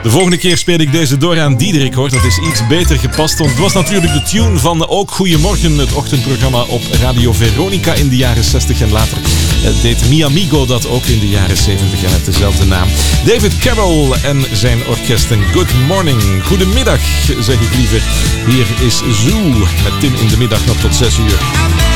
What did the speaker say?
De volgende keer speel ik deze door aan Diederik, hoor. Dat is iets beter gepast, want het was natuurlijk de tune van Ook Goedemorgen, het ochtendprogramma op Radio Veronica in de jaren 60 en later deed Mi Amigo dat ook in de jaren 70 en met dezelfde naam. David Carroll en zijn orkesten. Good morning, goedemiddag zeg ik liever. Hier is Zoo met Tim in de middag nog tot 6 uur.